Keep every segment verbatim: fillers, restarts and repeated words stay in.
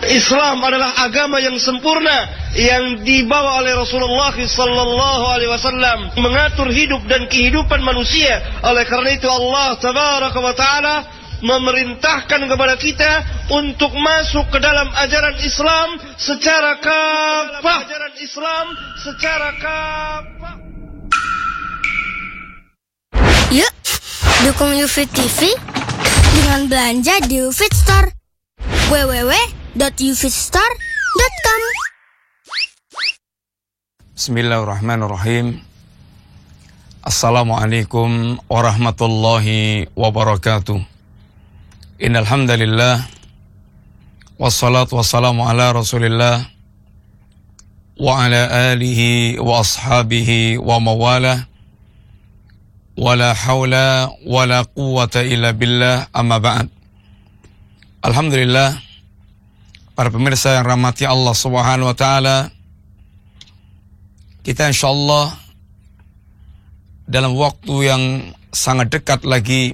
Islam adalah agama yang sempurna yang dibawa oleh Rasulullah sallallahu alaihi wasallam, mengatur hidup dan kehidupan manusia. Oleh karena itu Allah tabaraka wa taala memerintahkan kepada kita untuk masuk ke dalam ajaran Islam secara kafah. Ajaran Islam secara kafah. Yuk, dukung UFIT T V dengan belanja di UFIT Store. w w w dot ufitstore dot com. Bismillahirrahmanirrahim. Assalamualaikum warahmatullahi wabarakatuh. Innal hamdalillah wassalatu wassalamu ala Rasulillah wa ala alihi wa ashabihi wa mawalah. Wala haula wala quwwata illa billah, amma ba'd. Alhamdulillah, para pemirsa yang rahmati Allah Subhanahu wa taala, kita insyaallah dalam waktu yang sangat dekat lagi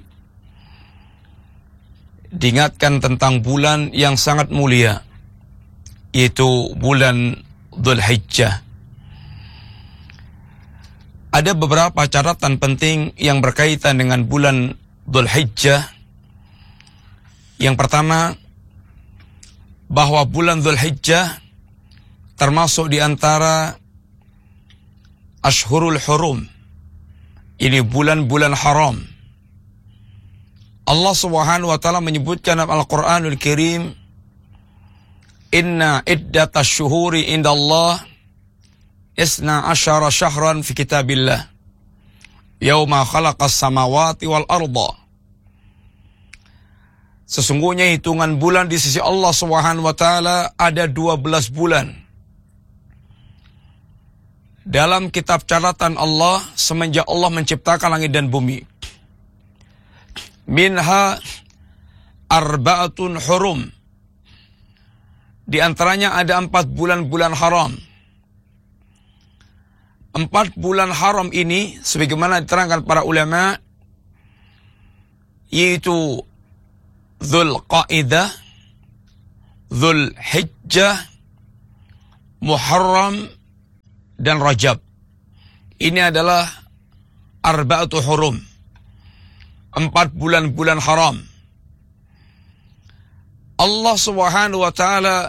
diingatkan tentang bulan yang sangat mulia, yaitu bulan Dzulhijjah. Ada beberapa catatan penting yang berkaitan dengan bulan Dzulhijjah. Yang pertama, bahwa bulan Dzulhijjah termasuk di antara Ashhurul Hurum. Ini bulan-bulan haram. Allah Subhanahu wa taala menyebutkan dalam Al-Qur'anul Karim, "Inna iddatash syuhuri indallah isna asyara syahran fi kitabillah yauma khalaqas samawati wal arda." Sesungguhnya hitungan bulan di sisi Allah Subhanahu wa taala ada dua belas bulan. Dalam kitab catatan Allah semenjak Allah menciptakan langit dan bumi. Minha arba'atun hurum. Di antaranya ada empat bulan-bulan haram. Empat bulan haram ini sebagaimana diterangkan para ulama, yaitu Dzulqa'dah, Dzulhijjah, Muharram, dan Rajab. Ini adalah arba'atu hurum, empat bulan-bulan haram. Allah Subhanahu wa taala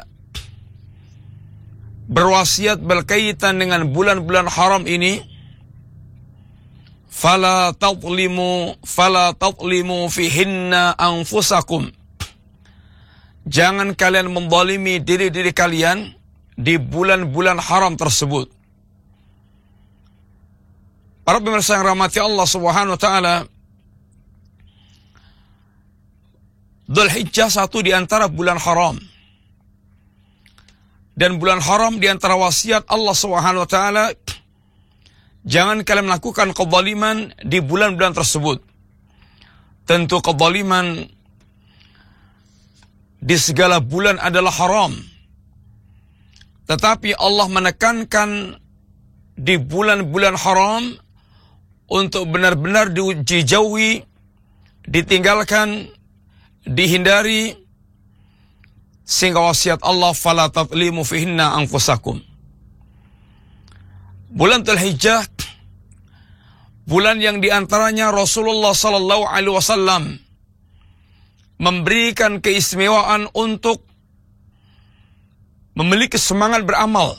berwasiat berkaitan dengan bulan-bulan haram ini, fala tadlimu fala tadlimu fihinna anfusakum. Jangan kalian menzalimi diri-diri kalian di bulan-bulan haram tersebut. Para pemirsa yang rahmati Allah Subhanahu wa taala, Dzulhijjah satu di antara bulan haram. Dan bulan haram di antara wasiat Allah Subhanahu wa taala, jangan kalian melakukan kezaliman di bulan-bulan tersebut. Tentu kezaliman di segala bulan adalah haram. Tetapi Allah menekankan di bulan-bulan haram untuk benar-benar dijauhi, ditinggalkan, dihindari, sehingga wasiat Allah, fala tadlimu fihinna anfusakum. Bulan Dzulhijjah, bulan yang diantaranya Rasulullah sallallahu alaihi wasallam memberikan keistimewaan untuk memiliki semangat beramal.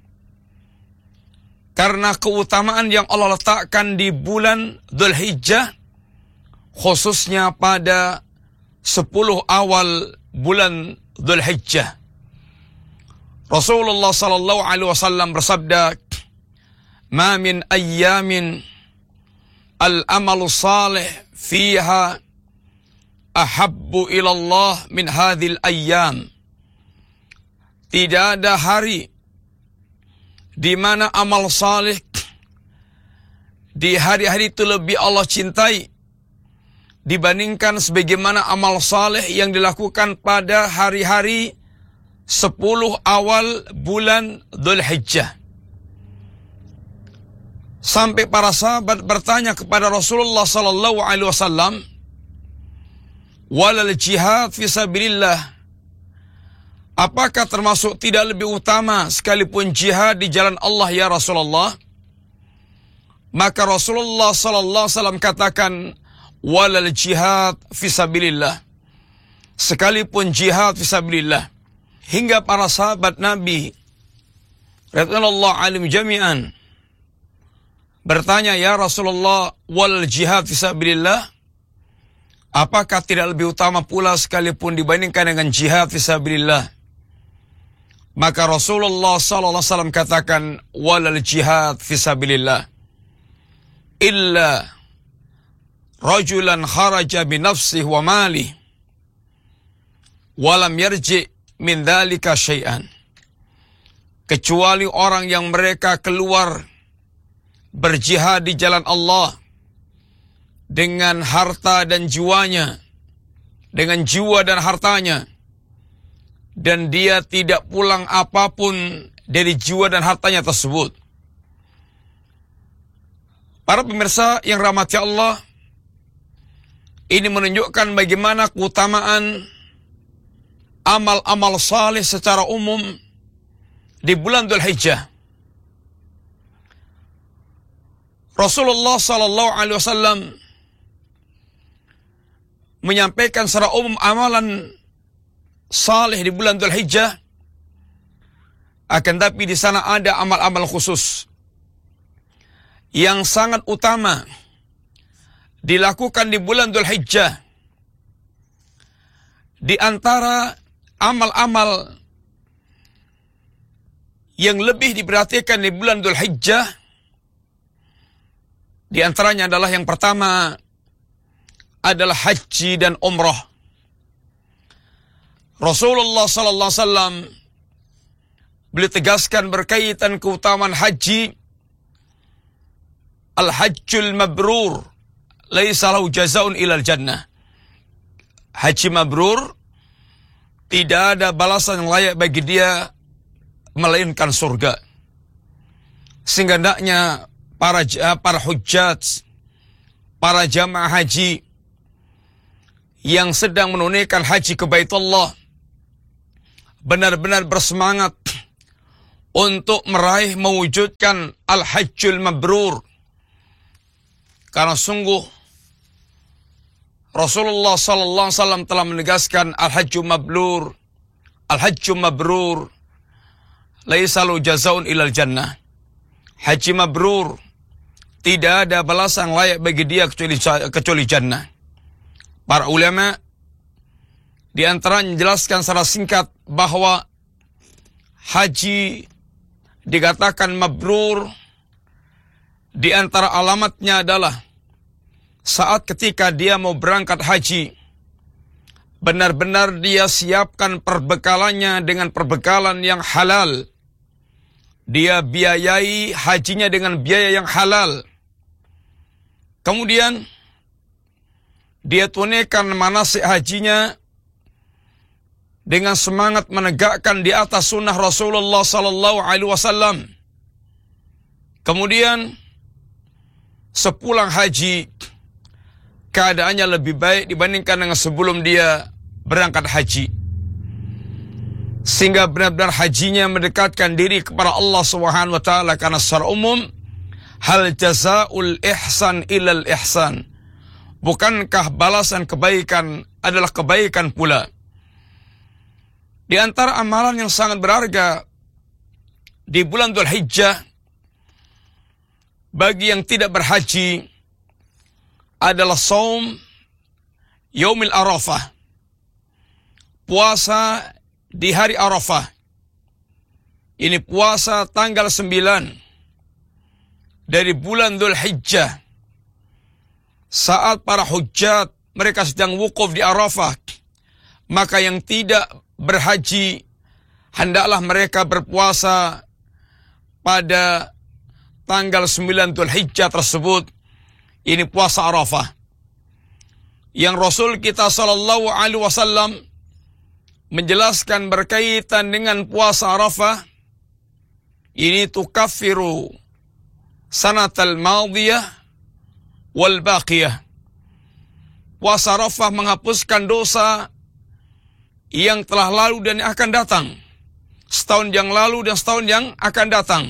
Karena keutamaan yang Allah letakkan di bulan Dzulhijjah, khususnya pada sepuluh awal bulan Dzulhijjah. Rasulullah sallallahu alaihi wasallam bersabda, "Ma min ayyamin al-amalu salih fiha ahabbu ila Allah min hadhil ayyam." Tidak ada hari di mana amal salih di hari-hari itu lebih Allah cintai dibandingkan sebagaimana amal saleh yang dilakukan pada hari-hari sepuluh awal bulan Dzulhijjah. Sampai para sahabat bertanya kepada Rasulullah sallallahu alaihi wasallam, "Walal jihad fi sabilillah?" apakah termasuk tidak lebih utama sekalipun jihad di jalan Allah ya Rasulullah? Maka Rasulullah sallallahu alaihi wasallam katakan, walal jihad fisabilillah. Sekalipun jihad fisabilillah. Hingga para sahabat Nabi radhiyallahu anhum jami'an bertanya, ya Rasulullah, wal jihad fisabilillah, apakah tidak lebih utama pula sekalipun dibandingkan dengan jihad fisabilillah? Maka Rasulullah sallallahu alaihi wasallam katakan, walal jihad fisabilillah illa rajulan kharaja bi nafsihi wa malihi wa lam yarji min dzalika syai'an. Kecuali orang yang mereka keluar berjihad di jalan Allah dengan harta dan jiwanya, dengan jiwa dan hartanya, dan dia tidak pulang apapun dari jiwa dan hartanya tersebut. Para pemirsa yang rahmati Allah, ini menunjukkan bagaimana keutamaan amal-amal saleh secara umum di bulan Dzulhijjah. Rasulullah sallallahu alaihi wasallam menyampaikan secara umum amalan saleh di bulan Dzulhijjah, akan tapi di sana ada amal-amal khusus yang sangat utama dilakukan di bulan Dzulhijjah. Di antara amal-amal yang lebih diperhatikan di bulan Dzulhijjah, di antaranya adalah yang pertama adalah haji dan umrah. Rasulullah sallallahu alaihi wasallam beliau tegaskan berkaitan keutamaan haji, al-hajjul mabrur laisa lahu jazaa'un ilal jannah. Haji mabrur tidak ada balasan yang layak bagi dia melainkan surga. Sehingga hendaknya para para hujjat, para jamaah haji yang sedang menunaikan haji ke Baitullah benar-benar bersemangat untuk meraih mewujudkan al-hajjul mabrur. Karena sungguh Rasulullah sallallahu alaihi wasallam telah menegaskan al-hajju mabrur, al-hajju mabrur laisa lahu jazaa'un ilal jannah. Haji mabrur tidak ada balasan layak bagi dia kecuali kecuali jannah. Para ulama di antaranya menjelaskan secara singkat bahwa haji dikatakan mabrur, di antara alamatnya adalah saat ketika dia mau berangkat haji, benar-benar dia siapkan perbekalannya dengan perbekalan yang halal. Dia biayai hajinya dengan biaya yang halal. Kemudian dia tunaikan manasik hajinya dengan semangat menegakkan di atas sunnah Rasulullah sallallahu alaihi wasallam. Kemudian sepulang haji, keadaannya lebih baik dibandingkan dengan sebelum dia berangkat haji. Sehingga benar-benar hajinya mendekatkan diri kepada Allah Subhanahu wa taala, karena secara umum hal jazaa'ul ihsan ilal ihsan. Bukankah balasan kebaikan adalah kebaikan pula? Di antara amalan yang sangat berharga di bulan Dzulhijjah bagi yang tidak berhaji adalah saum yaumil Arafah, puasa di hari Arafah. Ini puasa tanggal sembilan dari bulan Dzulhijjah, saat para hujjat mereka sedang wukuf di Arafah. Maka yang tidak berhaji hendaklah mereka berpuasa pada tanggal sembilan Dzulhijjah tersebut. Ini puasa Arafah yang Rasul kita sallallahu alaihi wasallam menjelaskan berkaitan dengan puasa Arafah. Ini tukaffiru sanatal madiyah wal baqiyah. Puasa Arafah menghapuskan dosa yang telah lalu dan yang akan datang. Setahun yang lalu dan setahun yang akan datang.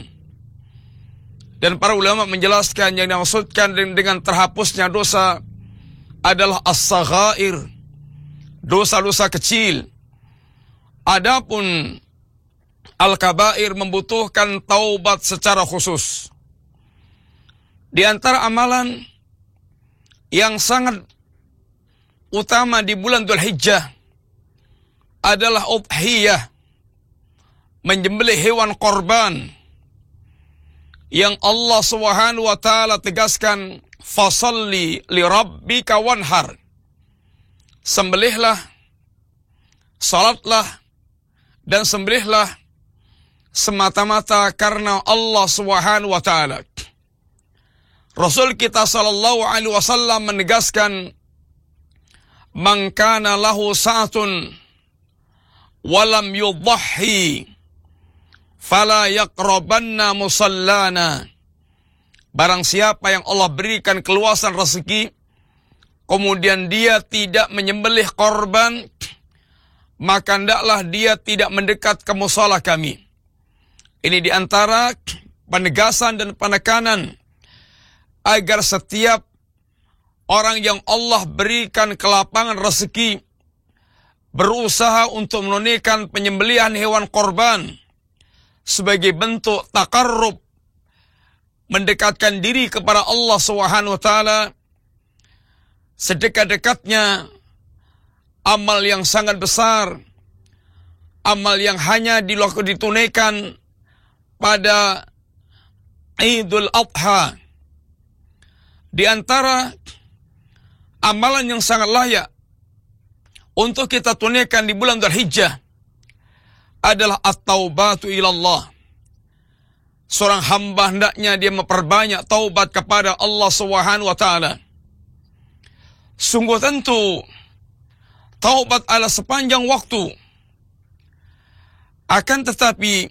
Dan para ulama menjelaskan yang dimaksudkan dengan terhapusnya dosa adalah as-saghair, dosa-dosa kecil. Adapun al-kabair membutuhkan taubat secara khusus. Di antara amalan yang sangat utama di bulan Dzulhijjah adalah udhiyah, menyembelih hewan korban yang Allah Subhanahu wa taala tegaskan, fasalli li rabbika wanhar. Sembelihlah, salatlah dan sembelihlah semata-mata karena Allah Subhanahu wa taala. Rasul kita sallallahu alaihi wasallam menegaskan, man kana lahu sa'atun walam yudhhi fala yaqrabanna musallana. Barang siapa yang Allah berikan keluasan rezeki, kemudian dia tidak menyembelih korban, maka hendaklah dia tidak mendekat ke musala kami. Ini diantara penegasan dan penekanan agar setiap orang yang Allah berikan kelapangan rezeki berusaha untuk menunaikan penyembelihan hewan korban sebagai bentuk takarrub, mendekatkan diri kepada Allah Subhanahu wa taala. Sedekat-dekatnya amal yang sangat besar, amal yang hanya ditunaikan pada Idul Adha. Di antara amalan yang sangat layak untuk kita tunaikan di bulan Dzulhijjah adalah at-taubatu ilallah. Seorang hamba hendaknya dia memperbanyak taubat kepada Allah Subhanahu wa taala. Sungguh tentu taubat adalah sepanjang waktu. Akan tetapi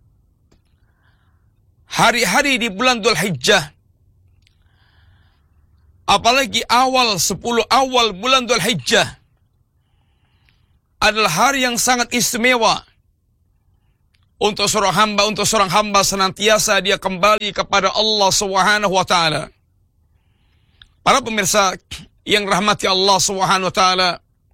hari-hari di bulan Dzulhijjah, apalagi awal sepuluh awal bulan Dzulhijjah, adalah hari yang sangat istimewa untuk seorang hamba, untuk seorang hamba senantiasa dia kembali kepada Allah Subhanahu wa taala. Para pemirsa yang rahmati Allah Subhanahu wa taala,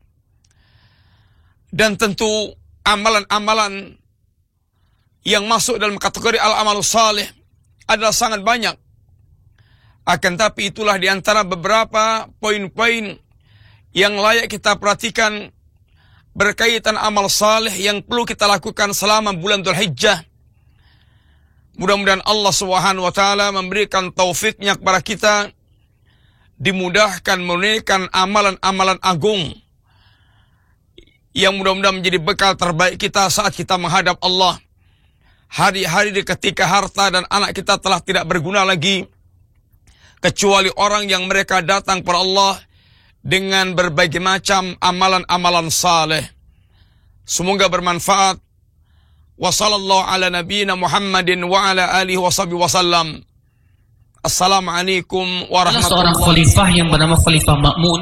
dan tentu amalan-amalan yang masuk dalam kategori al-amalus salih adalah sangat banyak. Akan tapi itulah di antara beberapa poin-poin yang layak kita perhatikan berkaitan amal saleh yang perlu kita lakukan selama bulan Dzulhijjah. Mudah-mudahan Allah Subhanahu wa taala memberikan taufiknya kepada kita, dimudahkan menunaikan amalan-amalan agung yang mudah-mudahan menjadi bekal terbaik kita saat kita menghadap Allah. Hari-hari ketika harta dan anak kita telah tidak berguna lagi, kecuali orang yang mereka datang kepada Allah dengan berbagai macam amalan-amalan saleh. Semoga bermanfaat. Wa sallallahu ala nabiyyina Muhammadin wa ala alihi washabihi wasallam. Assalamualaikum warahmatullahi wabarakatuh. Seorang khalifah yang bernama Khalifah Ma'mun,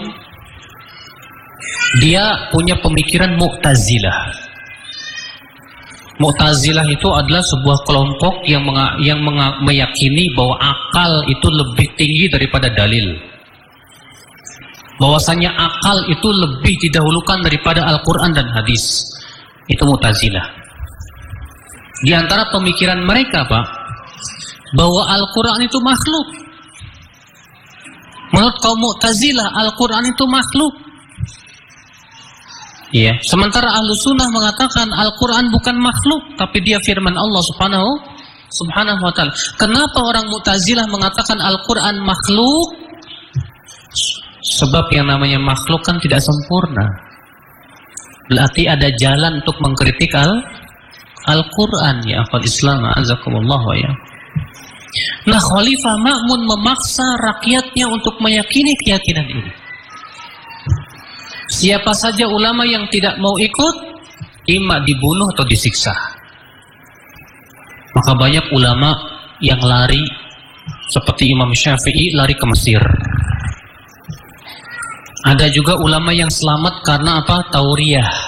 dia punya pemikiran Mu'tazilah. Mu'tazilah itu adalah sebuah kelompok yang menga, yang menga, meyakini bahwa akal itu lebih tinggi daripada dalil. Bahwasanya akal itu lebih didahulukan daripada Al-Quran dan hadis. Itu Mu'tazilah. Di antara pemikiran mereka, Pak, bahwa Al-Quran itu makhluk. Menurut kaum Mu'tazilah, Al-Quran itu makhluk. Iya. Sementara Ahlu Sunnah mengatakan Al-Quran bukan makhluk, tapi dia firman Allah Subhanahu Subhanahu wa taala. Kenapa orang Mu'tazilah mengatakan Al-Quran makhluk? Sebab yang namanya makhluk kan tidak sempurna. Berarti ada jalan untuk mengkritik Al Al-Quran, ya akhwat Islam, azakumullah wa ya. Nah, Khalifah Ma'mun memaksa rakyatnya untuk meyakini keyakinan ini. Siapa saja ulama yang tidak mau ikut, imma dibunuh atau disiksa. Maka banyak ulama yang lari, seperti Imam Syafi'i lari ke Mesir. Ada juga ulama yang selamat karena apa? Tauriyah.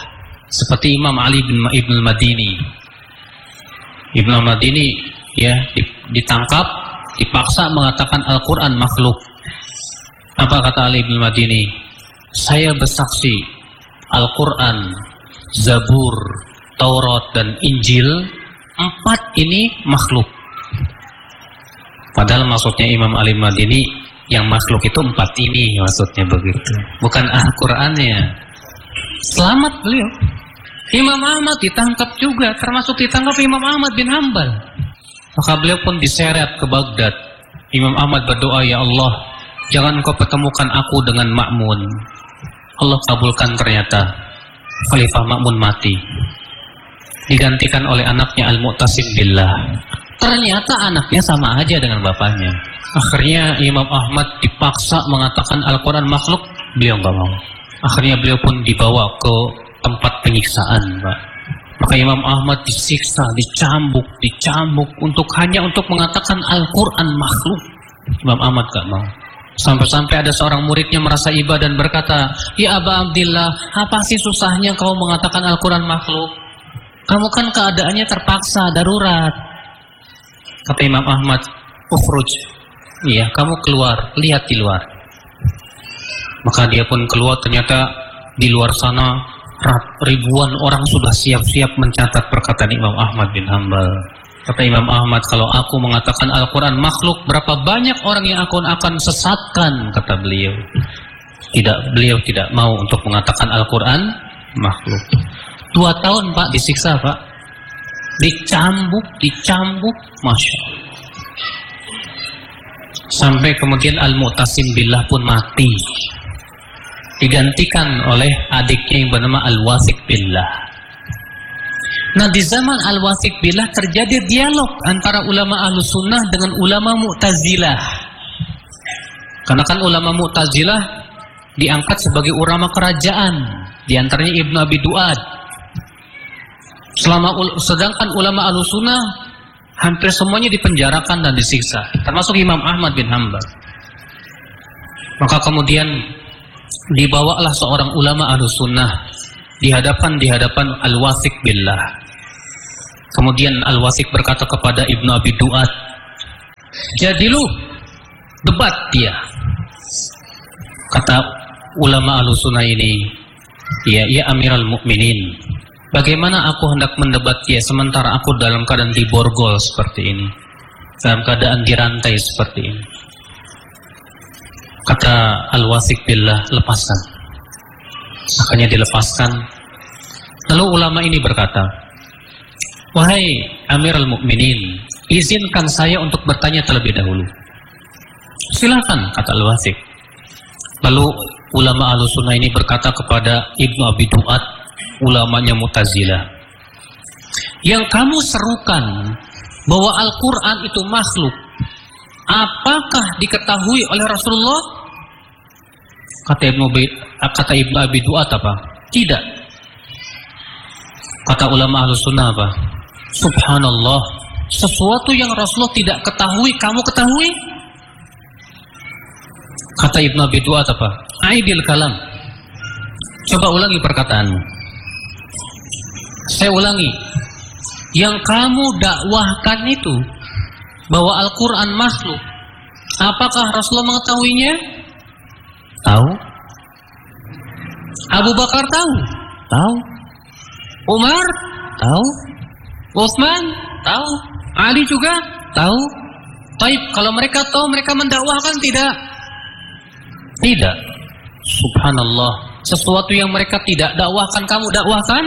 seperti Imam Ali bin Ibn al-Madini. Ibn al-Madini ya ditangkap, dipaksa mengatakan Al-Quran makhluk. Apa kata Ali bin al-Madini? Saya bersaksi Al-Quran, Zabur, Taurat dan Injil, empat ini makhluk. Padahal maksudnya Imam Ali bin al-Madini yang makhluk itu empat ini, maksudnya begitu, bukan Al-Qurannya. Selamat beliau. Imam Ahmad ditangkap juga, termasuk ditangkap Imam Ahmad bin Hanbal. Maka beliau pun diseret ke Baghdad. Imam Ahmad berdoa, ya Allah, jangan engkau pertemukan aku dengan Ma'mun. Allah kabulkan, ternyata Khalifah Ma'mun mati, digantikan oleh anaknya Al-Mu'tasim Billah. Ternyata anaknya sama aja dengan bapaknya. Akhirnya Imam Ahmad dipaksa mengatakan Al-Quran makhluk, beliau nggak mau. Akhirnya beliau pun dibawa ke tempat penyiksaan, Pak. Maka Imam Ahmad disiksa, dicambuk, dicambuk untuk hanya untuk mengatakan Al-Quran makhluk. Imam Ahmad nggak mau. Sampai-sampai ada seorang muridnya merasa iba dan berkata, ya Aba Abdillah, apa sih susahnya kau mengatakan Al-Quran makhluk? Kamu kan keadaannya terpaksa, darurat. Kata Imam Ahmad, ukhruj. Iya, kamu keluar, lihat di luar. Maka dia pun keluar, ternyata di luar sana ribuan orang sudah siap-siap mencatat perkataan Imam Ahmad bin Hanbal. Kata Imam Ahmad, kalau aku mengatakan Al-Quran makhluk, berapa banyak orang yang aku akan sesatkan, kata beliau. Tidak, beliau tidak mau untuk mengatakan Al-Quran makhluk. Dua tahun Pak disiksa Pak, dicambuk, dicambuk, Masya Allah. Sampai kemudian Al-Mu'tasim Billah pun mati, digantikan oleh adiknya yang bernama Al-Wathiq Billah. Nah, di zaman Al-Wathiq Billah terjadi dialog antara ulama Ahlus Sunnah dengan ulama Mu'tazilah. Karena kan ulama Mu'tazilah diangkat sebagai ulama kerajaan, di antaranya Ibnu Abi Duad. Selama sedangkan ulama Ahlus Sunnah hampir semuanya dipenjarakan dan disiksa, termasuk Imam Ahmad bin Hanbal. Maka kemudian dibawalah seorang ulama Ahlus Sunnah di hadapan di hadapan Al-Wathiq Billah. Kemudian Al-Wathiq berkata kepada Ibnu Abi Duad, jadi lu debat dia. Kata ulama Ahlus Sunnah ini, ya, ya Amiral Mukminin, bagaimana aku hendak mendebat dia sementara aku dalam keadaan diborgol seperti ini, dalam keadaan dirantai seperti ini. Kata Al-Wathiq Billah, lepaskan. Akhirnya dilepaskan. Lalu ulama ini berkata, wahai Amirul Mukminin, izinkan saya untuk bertanya terlebih dahulu. Silakan, kata Al-Wathiq. Lalu ulama Ahlus Sunnah ini berkata kepada Ibnu Abi Duad, ulamanya Mu'tazilah, yang kamu serukan bahwa Al-Quran itu makhluk, apakah diketahui oleh Rasulullah? Kata Ibnu Abi, kata Ibnu Abi Duad apa? Tidak. Kata ulama Ahlus Sunnah apa? Subhanallah, sesuatu yang Rasulullah tidak ketahui, kamu ketahui? Kata Ibnu Abi Duad apa? Aidil kalam. Coba ulangi perkataanmu. Saya ulangi. Yang kamu dakwahkan itu bahwa Al-Quran makhluk, apakah Rasulullah mengetahuinya? Tahu. Abu Bakar tahu? Tahu. Umar? Tahu. Utsman? Tahu. Ali juga? Tahu. Taib, kalau mereka tahu, mereka mendakwahkan tidak? Tidak. Subhanallah, sesuatu yang mereka tidak dakwahkan, kamu dakwahkan?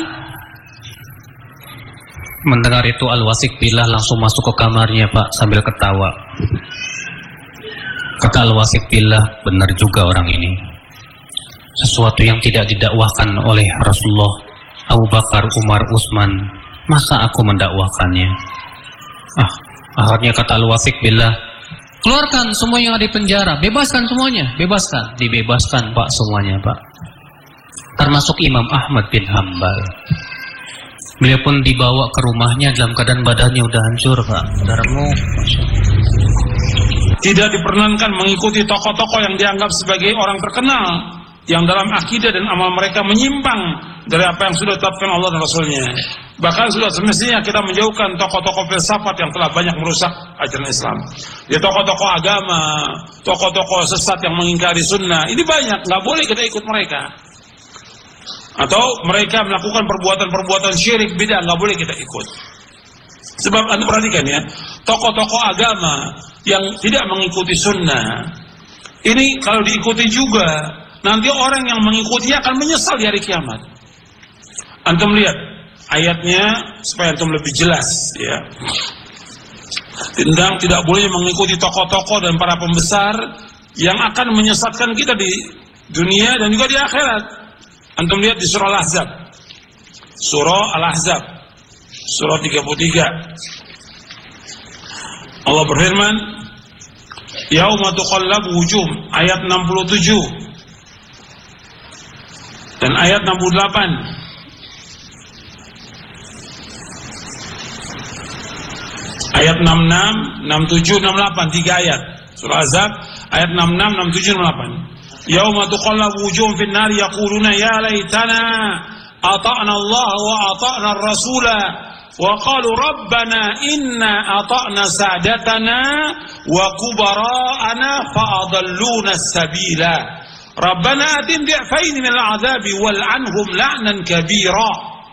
Mendengar itu Al-Wathiq Billah langsung masuk ke kamarnya Pak sambil ketawa. Kata Al-Wathiq Billah, benar juga orang ini. Sesuatu yang tidak didakwahkan oleh Rasulullah, Abu Bakar, Umar, Utsman, masa aku mendakwahkannya? Ah, akhirnya kata Al-Wathiq Billah, keluarkan semua yang ada di penjara, bebaskan semuanya, bebaskan, dibebaskan Pak semuanya Pak. Termasuk Imam Ahmad bin Hanbal. Beliau pun dibawa ke rumahnya dalam keadaan badannya udah hancur Pak. Darahmu, tidak diperkenankan mengikuti tokoh-tokoh yang dianggap sebagai orang terkenal yang dalam akidah dan amal mereka menyimpang dari apa yang sudah ditetapkan Allah dan Rasulnya. Bahkan sudah semestinya kita menjauhkan tokoh-tokoh filsafat yang telah banyak merusak ajaran Islam. Ya, tokoh-tokoh agama, tokoh-tokoh sesat yang mengingkari sunnah, ini banyak, nggak boleh kita ikut mereka. Atau mereka melakukan perbuatan-perbuatan syirik bidah, nggak boleh kita ikut. Sebab Anda perhatikan ya, tokoh-tokoh agama yang tidak mengikuti sunnah, ini kalau diikuti juga, nanti orang yang mengikutinya akan menyesal di hari kiamat. Antum lihat ayatnya supaya antum lebih jelas ya. Tentang tidak boleh mengikuti tokoh-tokoh dan para pembesar yang akan menyesatkan kita di dunia dan juga di akhirat. Antum lihat di surah Al-Ahzab. Surah Al-Ahzab. Surah tiga puluh tiga. Allah berfirman, Yauma tuqallabu wujuh, ayat enam puluh tujuh. Dan ayat enam puluh delapan. Ayat enam puluh enam, enam puluh tujuh, enam puluh delapan, tiga ayat. Surah Azab ayat enam puluh enam, enam puluh tujuh, enam puluh delapan. Yauma tuqallabu wujuhum fin nari yaquluna ya laitana ata'na Allah wa ata'na ar-rasula wa qalu rabbana inna ata'na sadatana wa kubara'ana fa adalluna as-sabila. Rabbana atim di'faini min al-'adzabi wal'anhum la'nan kabira.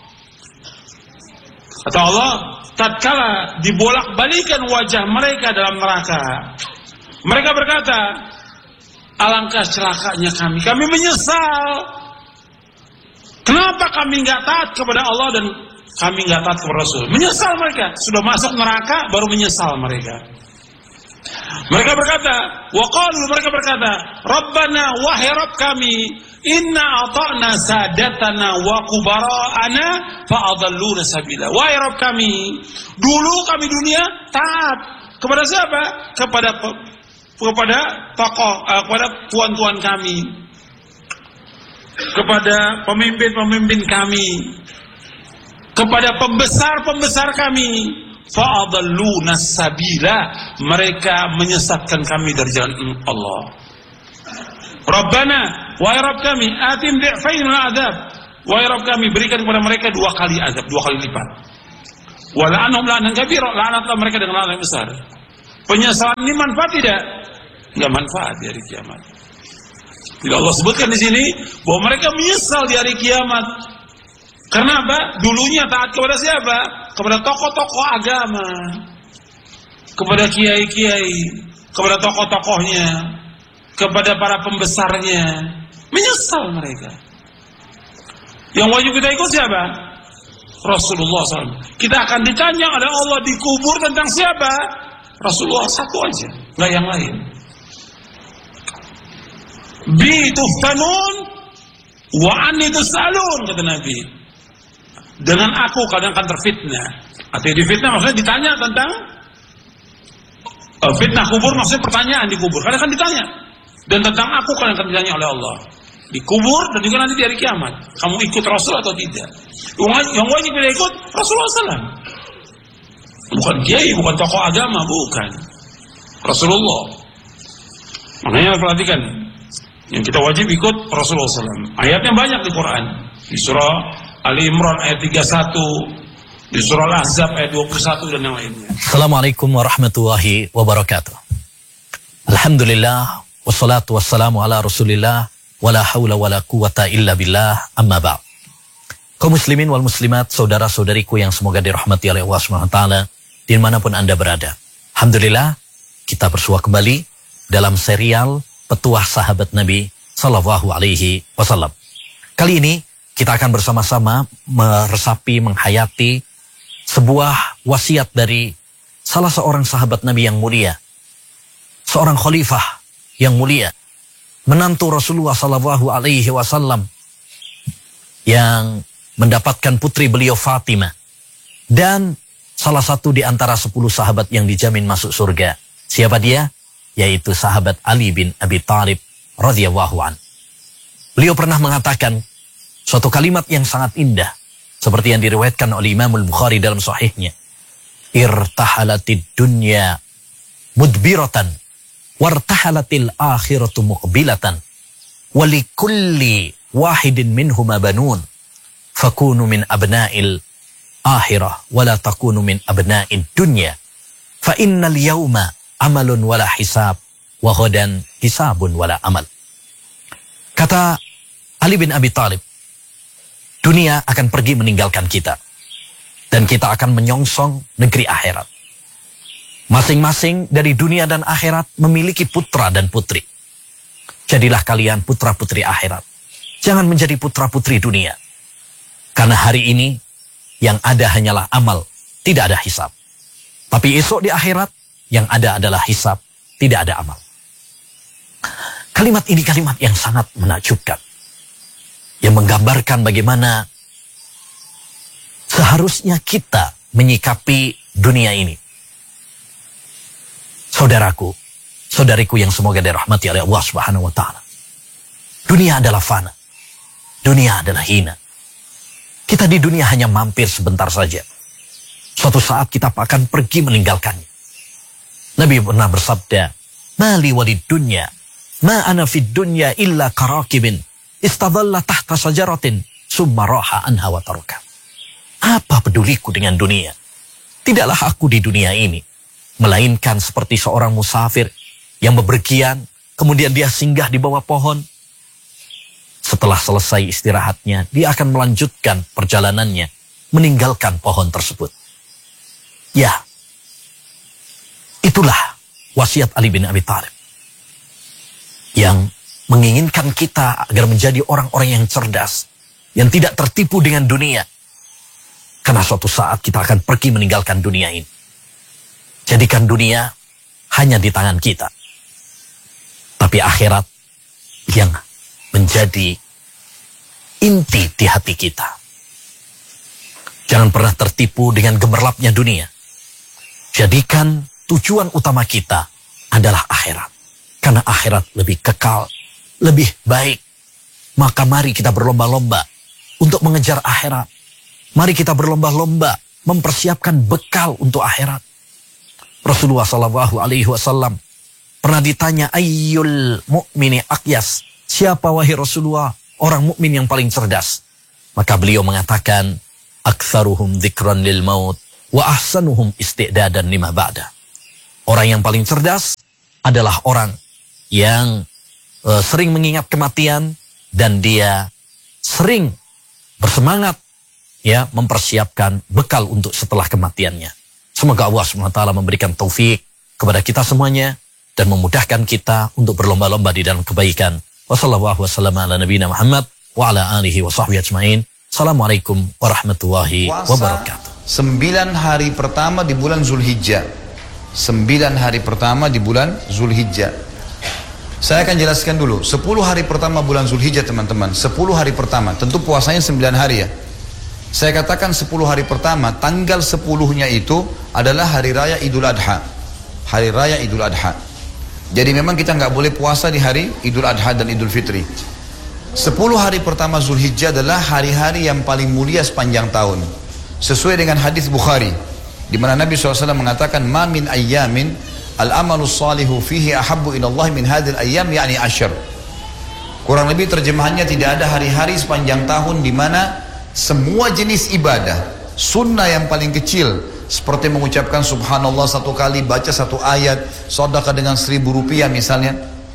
Kata Allah, tatkala dibolak-balikan wajah mereka dalam neraka, mereka berkata, alangkah celakanya kami, kami menyesal. Kenapa kami nggak taat kepada Allah dan kami nggak taat kepada Rasul? Menyesal mereka, sudah masuk neraka baru menyesal mereka. Mereka berkata, waqalu, mereka berkata, Rabbana, wahai Rabb kami, inna ata'na sadatana wa kubara'ana fa'adalluna sabila. Wahai Rabb kami, dulu kami dunia taat kepada siapa? Kepada kepada tokoh, uh, kepada tuan-tuan kami, kepada pemimpin-pemimpin kami, kepada pembesar-pembesar kami. Fa'adalluna sabila, mereka menyesatkan kami dari jalan Allah. Rabbana, wahai Rabb kami, atim di'fain al-'adzab, wahai Rabb kami, berikan kepada mereka dua kali azab, dua kali lipat. Wa la'anhum la'nan kabira, laknatlah mereka dengan laknat yang besar. Penyesalan ini manfaat tidak? Enggak manfaat di hari kiamat. Tidak Allah sebutkan di sini bahwa mereka menyesal di hari kiamat. Karena apa? Dulunya taat kepada siapa? Kepada tokoh-tokoh agama, kepada kiai-kiai, kepada tokoh-tokohnya, kepada para pembesarnya. Menyesal mereka. Yang wajib kita ikut siapa? Rasulullah shallallahu alaihi wasallam. Kita akan ditanya oleh Allah di kubur tentang siapa? Rasulullah satu aja, nggak yang lain. Bi tuftanun wa anni tusalun, kata Nabi. Dengan aku kalian akan terfitnah. Artinya difitnah maksudnya ditanya tentang uh, fitnah kubur, maksudnya pertanyaan di kubur. Kalian akan ditanya. Dan tentang aku kalian akan ditanya oleh Allah di kubur dan juga nanti di hari kiamat. Kamu ikut Rasul atau tidak? Yang wajib kita ikut Rasulullah shallallahu alaihi wasallam. Bukan kiai, bukan tokoh agama, bukan. Rasulullah. Makanya perhatikan, yang kita wajib ikut Rasulullah shallallahu alaihi wasallam. Ayatnya banyak di Quran. Di surah Ali Imran ayat tiga puluh satu, di surah Al-Ahzab ayat dua puluh satu dan yang lainnya. Assalamualaikum warahmatullahi wabarakatuh. Alhamdulillah, wassalatu wassalamu ala Rasulillah, wala haula wala quwata illa billah, amma ba'd. Kaum muslimin wal muslimat, saudara-saudariku yang semoga dirahmati oleh Allah Subhanahu wa taala dimanapun Anda berada. Alhamdulillah, kita bersua kembali dalam serial Petuah Sahabat Nabi sallallahu alaihi wasallam. Kali ini kita akan bersama-sama meresapi, menghayati sebuah wasiat dari salah seorang sahabat Nabi yang mulia, seorang khalifah yang mulia, menantu Rasulullah sallallahu alaihi wasallam yang mendapatkan putri beliau Fatimah, dan salah satu di antara sepuluh sahabat yang dijamin masuk surga. Siapa dia? Yaitu sahabat Ali bin Abi Thalib radhiyallahu an. Beliau pernah mengatakan suatu kalimat yang sangat indah, seperti yang diriwayatkan oleh Imam Al-Bukhari dalam sahihnya. Irtahalatid dunya mudbiratan wartahalatil akhiratu muqbilatan walikulli wahidin minhuma banun fakunu min abna'il akhirah wala takunu min abna'id dunya fa innal yawma amalun wala hisab wa ghadan hisabun wala amal. Kata Ali bin Abi Thalib, dunia akan pergi meninggalkan kita dan kita akan menyongsong negeri akhirat. Masing-masing dari dunia dan akhirat memiliki putra dan putri. Jadilah kalian putra-putri akhirat. Jangan menjadi putra-putri dunia. Karena hari ini yang ada hanyalah amal, tidak ada hisab. Tapi esok di akhirat yang ada adalah hisab, tidak ada amal. Kalimat ini kalimat yang sangat menakjubkan. Yang menggambarkan bagaimana seharusnya kita menyikapi dunia ini. Saudaraku, saudariku yang semoga dirahmati oleh Allah Subhanahu wa taala. Dunia adalah fana. Dunia adalah hina. Kita di dunia hanya mampir sebentar saja. Suatu saat kita akan pergi meninggalkannya. Nabi pernah bersabda, "Mali walid dunya, ma ana fid dunya illa karakibin istadalla tahta sajaratin summa raha anha wa taraka." Apa peduliku dengan dunia? Tidaklah aku di dunia ini melainkan seperti seorang musafir yang bepergian, kemudian dia singgah di bawah pohon. Setelah selesai istirahatnya, dia akan melanjutkan perjalanannya, meninggalkan pohon tersebut. Ya, itulah wasiat Ali bin Abi Thalib yang menginginkan kita agar menjadi orang-orang yang cerdas, yang tidak tertipu dengan dunia. Karena suatu saat kita akan pergi meninggalkan dunia ini. Jadikan dunia hanya di tangan kita. Tapi akhirat yang menjadi inti di hati kita. Jangan pernah tertipu dengan gemerlapnya dunia. Jadikan tujuan utama kita adalah akhirat. Karena akhirat lebih kekal, lebih baik. Maka mari kita berlomba-lomba untuk mengejar akhirat. Mari kita berlomba-lomba mempersiapkan bekal untuk akhirat. Rasulullah Shallallahu Alaihi Wasallam pernah ditanya, ayyul mu'mini aqyas, siapa wahai Rasulullah orang mukmin yang paling cerdas? Maka beliau mengatakan, aktsaruhum dzikran lil maut wa ahsanuhum isti'dadan lima ba'da. Orang yang paling cerdas adalah orang yang uh, sering mengingat kematian dan dia sering bersemangat ya mempersiapkan bekal untuk setelah kematiannya. Semoga Allah subhanahu wa taala memberikan taufik kepada kita semuanya dan memudahkan kita untuk berlomba-lomba di dalam kebaikan. Wassallallahu wasallam ala nabiyina Muhammad wa ala alihi wa sahbihi ajma'in. Assalamualaikum warahmatullahi wabarakatuh. Sembilan hari pertama di bulan Zulhijjah. Sembilan hari pertama di bulan Zulhijjah. Saya akan jelaskan dulu. Sepuluh hari pertama bulan Zulhijjah teman-teman. Sepuluh hari pertama. Tentu puasanya sembilan hari ya. Saya katakan sepuluh hari pertama, tanggal sepuluhnya itu adalah hari raya Idul Adha. Hari raya Idul Adha. Jadi memang kita nggak boleh puasa di hari Idul Adha dan Idul Fitri. Sepuluh hari pertama Zulhijjah adalah hari-hari yang paling mulia sepanjang tahun. Sesuai dengan hadis Bukhari, di mana Nabi shallallahu alaihi wasallam mengatakan, "Ma min ayyamin al-amalu salihu fihi ahabbu ilallah min hadil ayyam, yakni asyr." Kurang lebih terjemahannya, tidak ada hari-hari sepanjang tahun di mana semua jenis ibadah, sunnah yang paling kecil, seperti mengucapkan subhanallah satu kali, baca satu ayat, sedekah dengan seribu rupiah misalnya.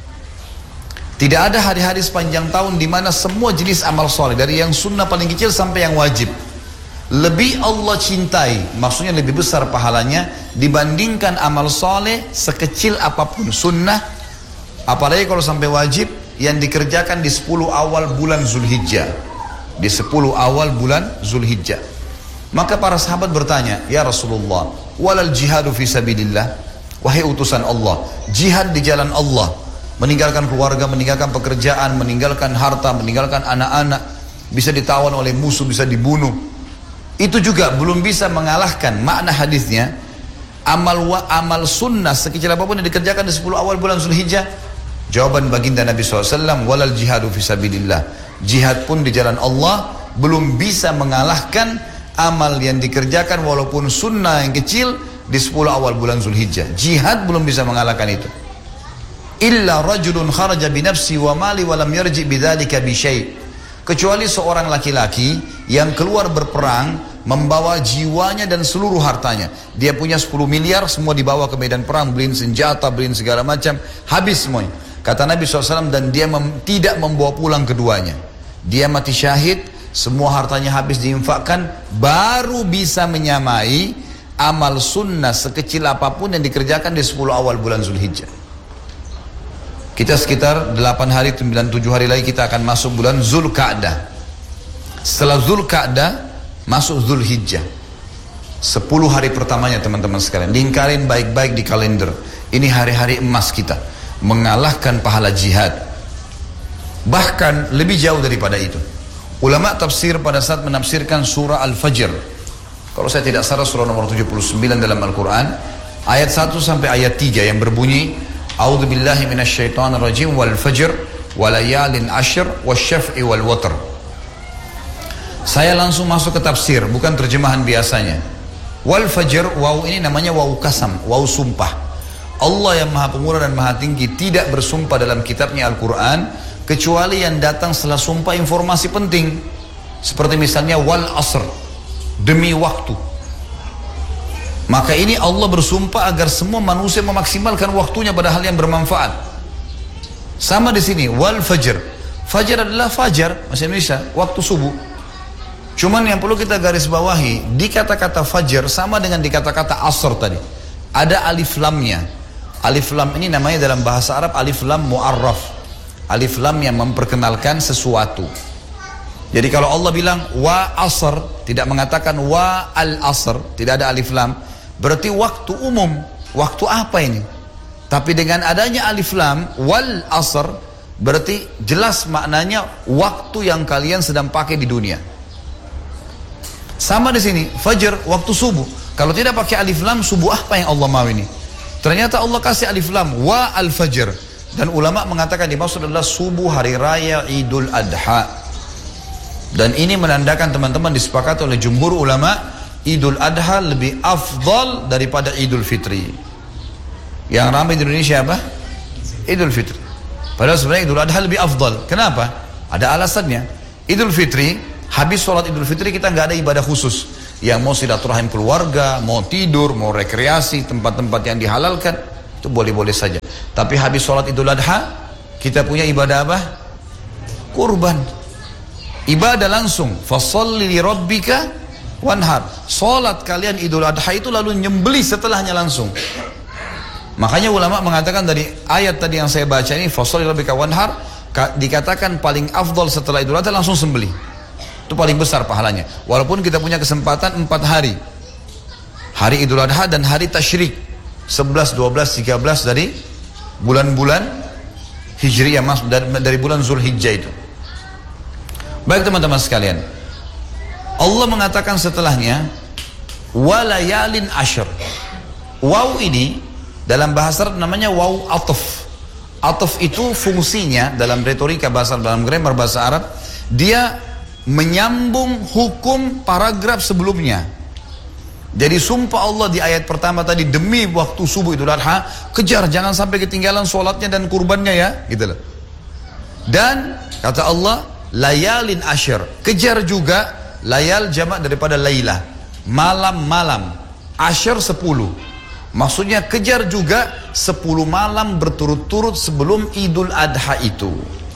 Tidak ada hari-hari sepanjang tahun di mana semua jenis amal soleh, dari yang sunnah paling kecil sampai yang wajib, lebih Allah cintai, maksudnya lebih besar pahalanya dibandingkan amal soleh sekecil apapun sunnah, apalagi kalau sampai wajib, yang dikerjakan di sepuluh awal bulan Zulhijjah. Di sepuluh awal bulan Zulhijjah. Maka para sahabat bertanya, "Ya Rasulullah, walal jihadu fi sabilillah?" Wahai utusan Allah, jihad di jalan Allah, meninggalkan keluarga, meninggalkan pekerjaan, meninggalkan harta, meninggalkan anak-anak, bisa ditawan oleh musuh, bisa dibunuh. Itu juga belum bisa mengalahkan makna hadisnya. Amal wa amal sunnah sekecil apapun yang dikerjakan di sepuluh awal bulan Zulhijjah. Jawaban baginda Nabi shallallahu alaihi wasallam, walal jihadu fi sabilillah. Jihad pun di jalan Allah belum bisa mengalahkan amal yang dikerjakan walaupun sunnah yang kecil di sepuluh awal bulan Zulhijjah. Jihad belum bisa mengalahkan itu. illa rajulun kharaja binafsi wa mali wa lam yarji bidzalika bi syai'. Kecuali seorang laki-laki yang keluar berperang membawa jiwanya dan seluruh hartanya. Dia punya sepuluh miliar, semua dibawa ke medan perang, beliin senjata, beliin segala macam, habis semuanya. Kata Nabi shallallahu alaihi wasallam, dan dia mem tidak membawa pulang keduanya. Dia mati syahid, semua hartanya habis diinfakkan, baru bisa menyamai amal sunnah sekecil apapun yang dikerjakan di sepuluh awal bulan Zulhijjah. Kita sekitar delapan hari, sembilan, tujuh hari lagi kita akan masuk bulan Zulqa'dah. Setelah Zulqa'dah masuk Zulhijjah. sepuluh hari pertamanya teman-teman sekalian, lingkarin baik-baik di kalender. Ini hari-hari emas kita, mengalahkan pahala jihad. Bahkan lebih jauh daripada itu. Ulama tafsir pada saat menafsirkan surah Al-Fajr, kalau saya tidak salah surah nomor tujuh puluh sembilan dalam Al-Quran, ayat satu sampai ayat tiga yang berbunyi, A'udzu billahi minasyaitonir rajim wal fajr walayalin ashr wasyaf'i wal watr. Saya langsung masuk ke tafsir, bukan terjemahan biasanya. Wal fajr, waw ini namanya waw kasam, waw sumpah. Allah yang maha pemurah dan maha tinggi tidak bersumpah dalam kitabnya Al-Quran kecuali yang datang setelah sumpah informasi penting. Seperti misalnya wal asr, demi waktu. Maka ini Allah bersumpah agar semua manusia memaksimalkan waktunya pada hal yang bermanfaat. Sama di sini wal fajr. Fajar adalah fajar bahasa Indonesia, waktu subuh. Cuman yang perlu kita garis bawahi, di kata-kata fajar sama dengan di kata-kata asr tadi, ada alif lamnya. Alif lam ini namanya dalam bahasa Arab alif lam mu'arraf. Alif lam yang memperkenalkan sesuatu. Jadi kalau Allah bilang wa asr, tidak mengatakan wa al asr, tidak ada alif lam, berarti waktu umum. Waktu apa ini? Tapi dengan adanya alif lam wal asr, berarti jelas maknanya waktu yang kalian sedang pakai di dunia. Sama di sini, fajar, waktu subuh. Kalau tidak pakai alif lam, subuh apa yang Allah mau ini? Ternyata Allah kasih alif lam wa al fajr. Dan ulama mengatakan dimaksud adalah subuh hari raya Idul Adha. Dan ini menandakan teman-teman disepakati oleh jumhur ulama, Idul Adha lebih afdal daripada Idul Fitri. Yang ramai di Indonesia apa? Idul Fitri. Padahal sebenarnya Idul Adha lebih afdal. Kenapa? Ada alasannya. Idul Fitri, habis sholat Idul Fitri kita nggak ada ibadah khusus. Yang mau silaturahim keluarga, mau tidur, mau rekreasi, tempat-tempat yang dihalalkan, itu boleh-boleh saja. Tapi habis sholat Idul Adha, kita punya ibadah apa? Kurban. Ibadah langsung. Fasholli li rabbika wanhar. Sholat kalian Idul Adha itu lalu nyembeli setelahnya langsung. Makanya ulama mengatakan dari ayat tadi yang saya baca ini, fasholli li rabbika wanhar, dikatakan paling afdal setelah Idul Adha langsung sembeli. Itu paling besar pahalanya. Walaupun kita punya kesempatan empat hari. Hari Idul Adha dan hari Tasyrik. sebelas, dua belas, tiga belas dari bulan-bulan Hijriyah, dari bulan Zulhijjah itu. Baik teman-teman sekalian. Allah mengatakan setelahnya, walayalin ashr. Waw ini dalam bahasa Arab namanya waw ataf. Ataf itu fungsinya dalam retorika bahasa, dalam grammar bahasa Arab, dia menyambung hukum paragraf sebelumnya. Jadi sumpah Allah di ayat pertama tadi, demi waktu subuh Idul Adha, kejar jangan sampai ketinggalan sholatnya dan kurbannya ya, gitu loh. Dan kata Allah, layalin ashr, kejar juga. Layal jamak daripada laylah, malam-malam. Ashr sepuluh, maksudnya kejar juga sepuluh malam berturut-turut sebelum Idul Adha itu.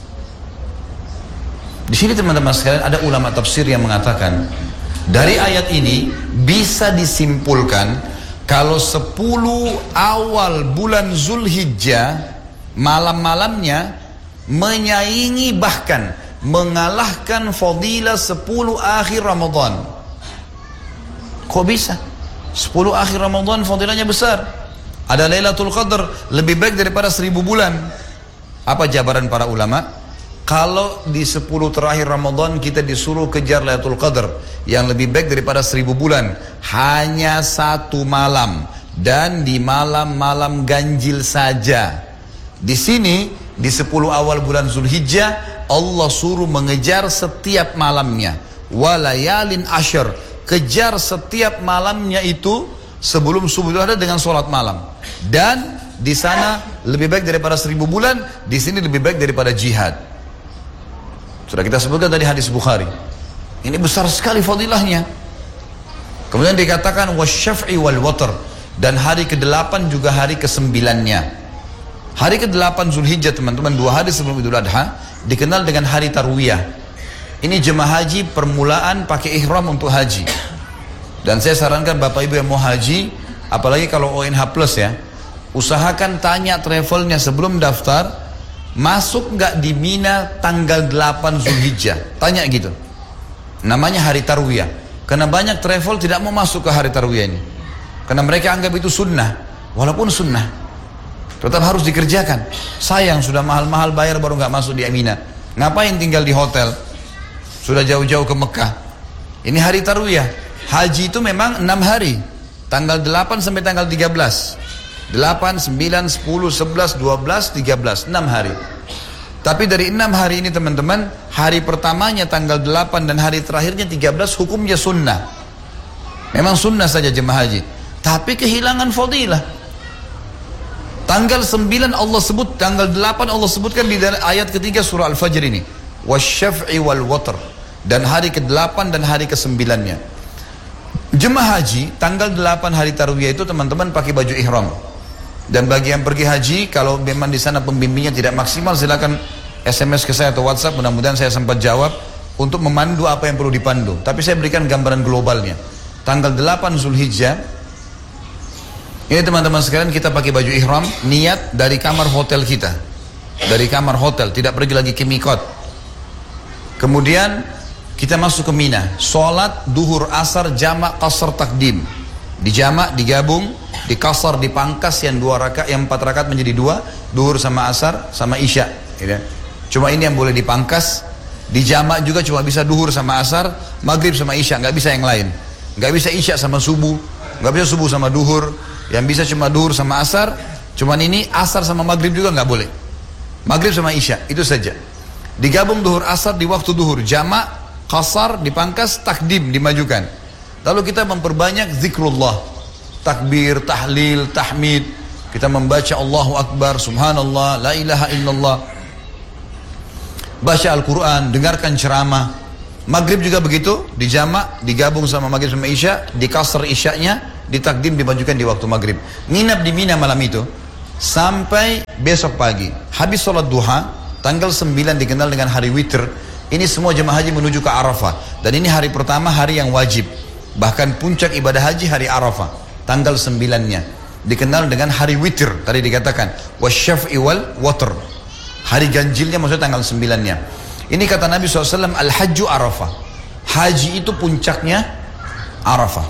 Di sini teman-teman sekalian ada ulama tafsir yang mengatakan dari ayat ini bisa disimpulkan kalau sepuluh awal bulan Zulhijjah malam-malamnya menyaingi bahkan mengalahkan fadilah sepuluh akhir Ramadan. Kok bisa? sepuluh akhir Ramadan fadilahnya besar. Ada Lailatul Qadar lebih baik daripada seribu bulan. Apa jabaran para ulama? Kalau di sepuluh terakhir Ramadan kita disuruh kejar Lailatul Qadar yang lebih baik daripada seribu bulan, hanya satu malam dan di malam-malam ganjil saja. Di sini di sepuluh awal bulan Zulhijjah Allah suruh mengejar setiap malamnya. Walayalin ashr, kejar setiap malamnya itu sebelum subuh ada dengan sholat malam. Dan di sana lebih baik daripada seribu bulan, di sini lebih baik daripada jihad. Sudah kita sebutkan tadi hadis Bukhari. Ini besar sekali fadilahnya. Kemudian dikatakan wasyaf'i wal watr, dan hari kedelapan juga hari kesembilannya. Hari kedelapan Zulhijjah teman-teman, dua hari sebelum Idul Adha, dikenal dengan hari Tarwiyah. Ini jemaah haji permulaan pakai ihram untuk haji. Dan saya sarankan Bapak Ibu yang mau haji, apalagi kalau O N H plus ya, usahakan tanya travelnya sebelum daftar, masuk nggak di Mina tanggal delapan Zulhijjah. Tanya gitu. Namanya hari Tarwiyah. Karena banyak travel tidak mau masuk ke hari Tarwiyah ini. Karena mereka anggap itu sunnah. Walaupun sunnah, tetap harus dikerjakan. Sayang sudah mahal-mahal bayar baru nggak masuk di Mina. Ngapain tinggal di hotel? Sudah jauh-jauh ke Mekah. Ini hari Tarwiyah. Haji itu memang enam hari. Tanggal delapan sampai tanggal tiga belas. delapan, sembilan, sepuluh, sebelas, dua belas, tiga belas. enam hari. Tapi dari enam hari ini teman-teman, hari pertamanya tanggal delapan dan hari terakhirnya tiga belas hukumnya sunnah. Memang sunnah saja jemaah haji. Tapi kehilangan fadilah. Tanggal sembilan Allah sebut, tanggal delapan Allah sebutkan di ayat ketiga surah Al-Fajr ini. Wasyaf'i wal watr. Dan hari ke delapan dan hari ke sembilannya. Jemaah haji, tanggal delapan hari Tarwiyah itu teman-teman pakai baju ihram. Dan bagi yang pergi haji, kalau memang di sana pembimbingnya tidak maksimal, silakan S M S ke saya atau WhatsApp, mudah-mudahan saya sempat jawab untuk memandu apa yang perlu dipandu. Tapi saya berikan gambaran globalnya. Tanggal delapan Zulhijjah, ini teman-teman sekalian kita pakai baju ihram, niat dari kamar hotel kita. Dari kamar hotel, tidak pergi lagi ke mikot. Kemudian kita masuk ke Mina, sholat duhur asar jamak qasar takdim. Dijamak, digabung, dikasar, dipangkas yang dua rakaat, yang empat rakaat menjadi dua, duhur sama asar sama isya. Gitu. Cuma ini yang boleh dipangkas. Dijamak juga cuma bisa duhur sama asar, maghrib sama isya, nggak bisa yang lain. Nggak bisa isya sama subuh, nggak bisa subuh sama duhur. Yang bisa cuma duhur sama asar. Cuman ini asar sama maghrib juga nggak boleh. Maghrib sama isya, itu saja. Digabung duhur asar di waktu duhur, jamak, kasar, dipangkas, takdim, dimajukan. Lalu kita memperbanyak zikrullah, takbir, tahlil, tahmid. Kita membaca Allahu Akbar, Subhanallah, La ilaha illallah. Baca Al-Quran, dengarkan ceramah. Maghrib juga begitu, dijamak, digabung sama maghrib sama isya, dikasar isyanya, ditakdim, dimajukan di waktu maghrib. Nginap di Mina malam itu sampai besok pagi. Habis sholat duha, tanggal sembilan dikenal dengan hari witr. Ini semua jemaah haji menuju ke Arafah. Dan ini hari pertama, hari yang wajib. Bahkan puncak ibadah haji hari Arafah, tanggal sembilannya dikenal dengan hari witir. Tadi dikatakan wasyaf'i wal watr, hari ganjilnya maksudnya tanggal sembilannya. Ini kata Nabi shallallahu alaihi wasallam, al-hajju Arafah, haji itu puncaknya Arafah.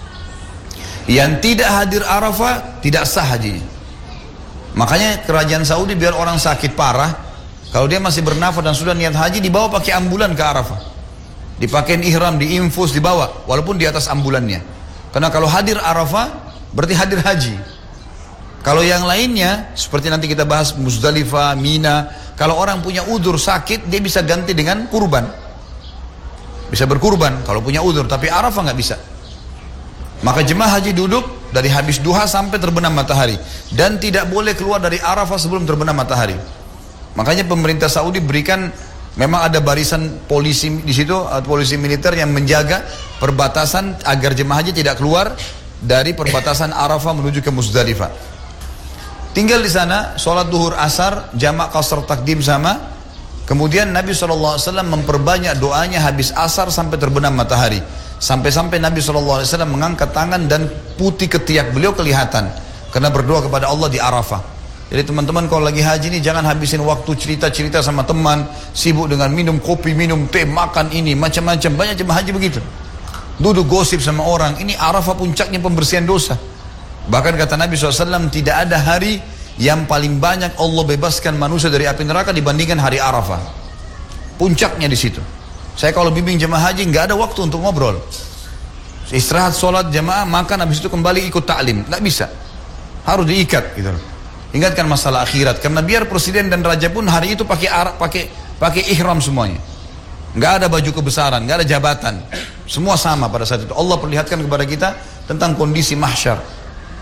Yang tidak hadir Arafah tidak sah hajinya. Makanya kerajaan Saudi biar orang sakit parah, kalau dia masih bernafas dan sudah niat haji, dibawa pakai ambulan ke Arafah, dipakein ihram, diinfus, dibawa walaupun di atas ambulannya. Karena kalau hadir Arafah berarti hadir haji. Kalau yang lainnya seperti nanti kita bahas Muzdalifah, Mina, kalau orang punya udzur sakit, dia bisa ganti dengan kurban, bisa berkurban kalau punya udzur. Tapi Arafah nggak bisa. Maka jemaah haji duduk dari habis duha sampai terbenam matahari, dan tidak boleh keluar dari Arafah sebelum terbenam matahari. Makanya pemerintah Saudi berikan, memang ada barisan polisi di situ, polisi militer yang menjaga perbatasan agar jemaah haji tidak keluar dari perbatasan Arafah menuju ke Muzdalifah. Tinggal di sana, sholat duhur asar, jamak qasar takdim sama. Kemudian Nabi shallallahu alaihi wasallam memperbanyak doanya habis asar sampai terbenam matahari. Sampai-sampai Nabi shallallahu alaihi wasallam mengangkat tangan dan putih ketiak beliau kelihatan karena berdoa kepada Allah di Arafah. Jadi teman-teman kalau lagi haji ini jangan habisin waktu cerita-cerita sama teman, sibuk dengan minum kopi, minum teh, makan ini, macam-macam. Banyak jemaah haji begitu. Duduk gosip sama orang. Ini Arafah puncaknya pembersihan dosa. Bahkan kata Nabi shallallahu alaihi wasallam, tidak ada hari yang paling banyak Allah bebaskan manusia dari api neraka dibandingkan hari Arafah. Puncaknya di situ. Saya kalau bimbing jemaah haji nggak ada waktu untuk ngobrol. Istirahat, sholat, jemaah, makan, habis itu kembali ikut taklim. Nggak bisa. Harus diikat gitu. Ingatkan masalah akhirat, karena biar presiden dan raja pun hari itu pakai pakai pakai ihram semuanya. Nggak ada baju kebesaran, nggak ada jabatan. Semua sama pada saat itu. Allah perlihatkan kepada kita tentang kondisi mahsyar.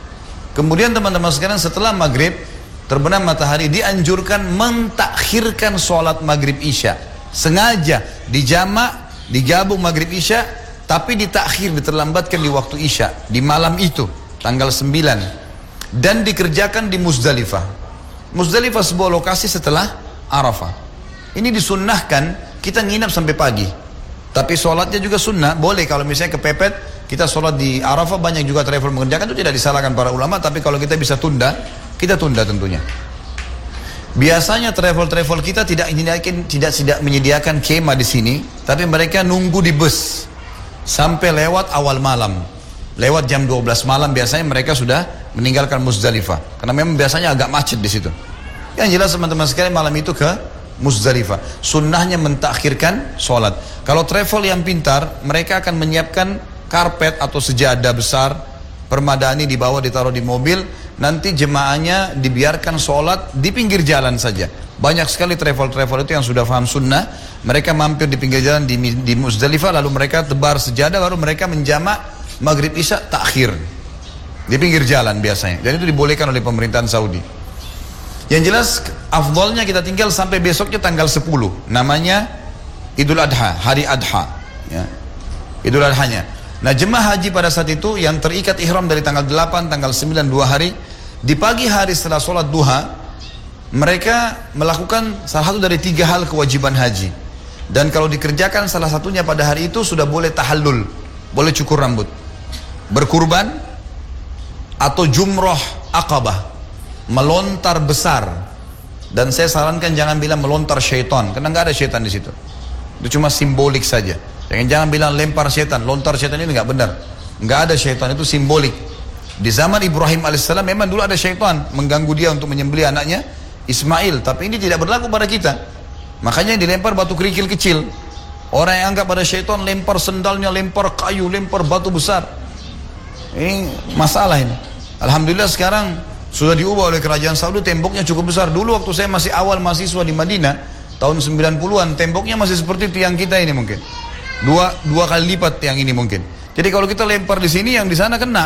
Kemudian teman-teman sekalian, setelah maghrib terbenam matahari, dianjurkan mentakhirkan sholat maghrib isya. Sengaja dijamak, digabung maghrib isya, tapi ditakhir, diterlambatkan di waktu isya, di malam itu, tanggal sembilan. Dan dikerjakan di Muzdalifah. Muzdalifah sebuah lokasi setelah Arafah. Ini disunnahkan kita nginap sampai pagi. Tapi sholatnya juga sunnah, boleh kalau misalnya kepepet, kita sholat di Arafah, banyak juga travel mengerjakan, itu tidak disalahkan para ulama. Tapi kalau kita bisa tunda, kita tunda tentunya. Biasanya travel-travel kita tidak menyediakan, tidak tidak menyediakan kemah di sini, tapi mereka nunggu di bus sampai lewat awal malam, lewat jam dua belas malam biasanya mereka sudah meninggalkan Muzdalifah, karena memang biasanya agak macet di situ. Yang jelas teman-teman sekalian, malam itu ke Muzdalifah. Sunnahnya mentakhirkan sholat. Kalau travel yang pintar, mereka akan menyiapkan karpet atau sejadah besar, permadani di bawah ditaruh di mobil, nanti jemaahnya dibiarkan sholat di pinggir jalan saja. Banyak sekali travel-travel itu yang sudah paham sunnah, mereka mampir di pinggir jalan di, di Muzdalifah, lalu mereka tebar sejadah, baru mereka menjamak maghrib isya takhir di pinggir jalan biasanya, dan itu dibolehkan oleh pemerintahan Saudi. Yang jelas afdolnya kita tinggal sampai besoknya tanggal sepuluh, namanya Idul Adha, hari Adha ya. Idul Adhanya. Nah, jemaah haji pada saat itu yang terikat ihram dari tanggal delapan, tanggal sembilan, dua hari, di pagi hari setelah sholat duha, mereka melakukan salah satu dari tiga hal kewajiban haji. Dan kalau dikerjakan salah satunya pada hari itu, sudah boleh tahallul, boleh cukur rambut, berkurban, atau jumroh Aqabah, melontar besar. Dan saya sarankan jangan bilang melontar syaitan, karena nggak ada syaitan di situ. Itu cuma simbolik saja. Jangan jangan bilang lempar syaitan, lontar syaitan, ini nggak benar. Nggak ada syaitan, itu simbolik. Di zaman Ibrahim alaihissalam memang dulu ada syaitan mengganggu dia untuk menyembelih anaknya Ismail, tapi ini tidak berlaku pada kita. Makanya dilempar batu kerikil kecil. Orang yang anggap pada syaitan lempar sendalnya, lempar kayu, lempar batu besar. Ini masalah ini. Alhamdulillah sekarang sudah diubah oleh kerajaan Saudi, temboknya cukup besar. Dulu waktu saya masih awal mahasiswa di Madinah tahun sembilan puluhan, temboknya masih seperti tiang kita ini mungkin. Dua, dua kali lipat yang ini mungkin. Jadi kalau kita lempar di sini, yang di sana kena.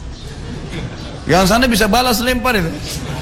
Yang sana bisa balas lempar itu.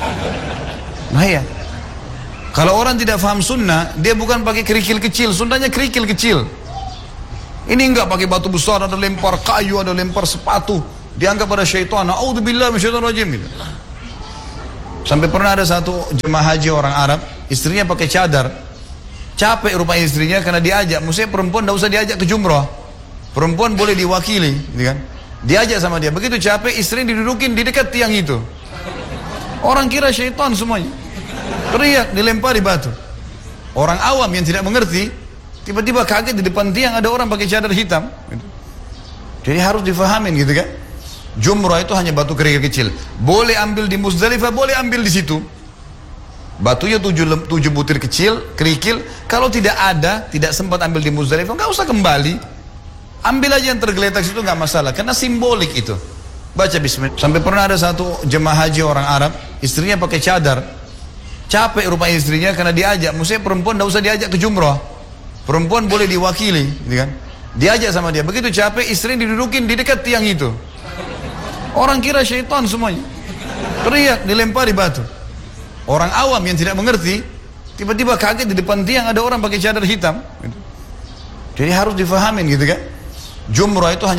Nah ya. Kalau orang tidak paham sunnah, dia bukan pakai kerikil kecil, sunnahnya kerikil kecil. Ini enggak pakai batu besar, ada lempar kayu, ada lempar sepatu. Dianggap pada syaitan. A'udzubillah minasyaitonir rajim gitu. Sampai pernah ada satu jemaah haji orang Arab, istrinya pakai cadar. Capek rupanya istrinya karena diajak. Maksudnya perempuan tidak usah diajak ke jumrah. Perempuan boleh diwakili, gitu kan? Diajak sama dia. Begitu capek, istrinya didudukin di dekat tiang itu. Orang kira syaitan semuanya. Teriak, dilempari batu. Orang awam yang tidak mengerti, tiba-tiba kaget di depan tiang ada orang pakai cadar hitam. Gitu. Jadi harus difahamin gitu kan? Jumrah itu hanya batu kerikil kecil. Boleh ambil di Muzdalifah, boleh ambil di situ. Batunya tujuh, tujuh butir kecil, kerikil. Kalau tidak ada, tidak sempat ambil di Muzdalifah, nggak usah kembali. Ambil aja yang tergeletak situ, nggak masalah. Karena simbolik itu. Baca bismillah. Sampai pernah ada satu jemaah haji orang Arab, istrinya pakai cadar. Capek rupanya istrinya karena diajak. Maksudnya perempuan nggak usah diajak ke jumrah. Perempuan boleh diwakili, gitu kan? Diajak sama dia. Begitu capek, istrinya didudukin di dekat tiang itu. Orang kira syaitan semuanya. Teriak, dilempari batu. Orang awam yang tidak mengerti, tiba-tiba kaget di depan tiang ada orang pakai cadar hitam. Jadi harus difahamin gitu kan. Jumrah itu hanya